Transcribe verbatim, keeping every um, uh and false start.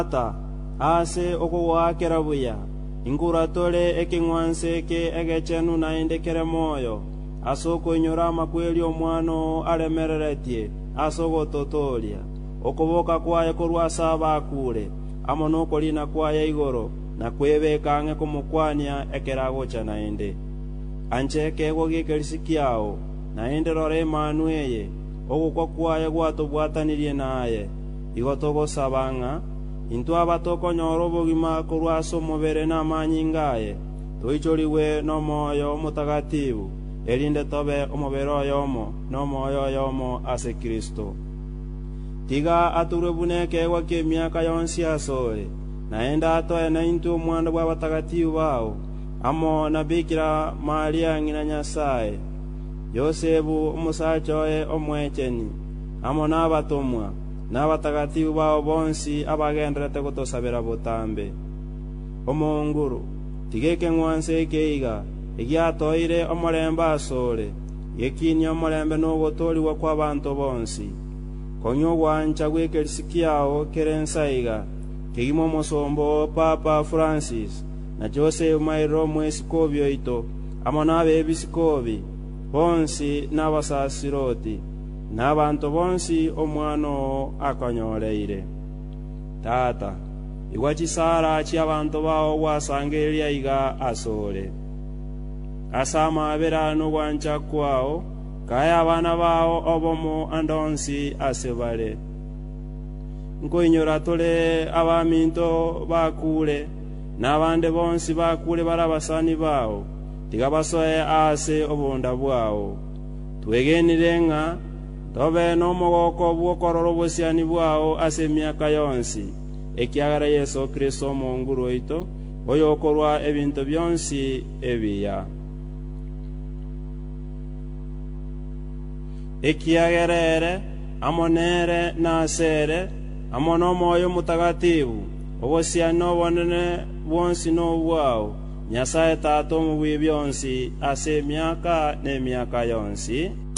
Ata ase okuwakera buya ingura tole ekingwanse ke egechenu naindekere moyo asoko inyora amakweli omwano alemereretie asogototolia okuboka kwaye korwasa abakure amono kolina kwaye igoro na kwebekanga kumukwania ekeragocha nainde ancheke gogikerishikiao nainde rore Emmanuel ogukwa kwaye gwatobwatanirie naye igotogo sabanga into abatoko nyoro bogima korwaso mubere na manyingaye toichoriwe no moyo mutagatifu elinde tobe omubero yomo no moyo yomo ase Kristo tiga aturebuneke wake miaka yonsi asore naenda atoe na into omwanda bwa batagatifu bao amo na Bikira Maria ngina Nyasaye Yosefu umusachoe omwecheni amo nabatomwa n'abatagatifu bao bonsi abagenderete gutosabira butambe omonguru tigeke ngwanse keiga igyatoire omoremba asore yekini omorembe n'ogotoriwa kw'abantu bonsi konyo gwancha gwekerisikiao kerensaiga kigimo mosombo Papa Francis na Joseph Mairo mwesikobyo ito amo n'abebisikobi bonsi n'abasasiroti n'abantu bonsi omwano akonyoleire tata igwachisara cy'abantu bao wasangeria iga asore asama berano gwancha kwao kaya abana bao obomo andonsi asebare nko inyora tole abaminto bakule n'abande bonsi bakule barabasani bao tigabasoe ase obonda bwao twegenirenga tobe no mogoko bwokororo bosiani bwao ase miaka yonsi ekiagara Yesu Kristo monguru ito oyo okorwa ebintu byonsi ebiya ekiagerere amonere nasere amono moyo mutagatifu obosiani obonene bwonsi no bwao Nyasaye tato mu byonsi ase miaka ne miaka yonsi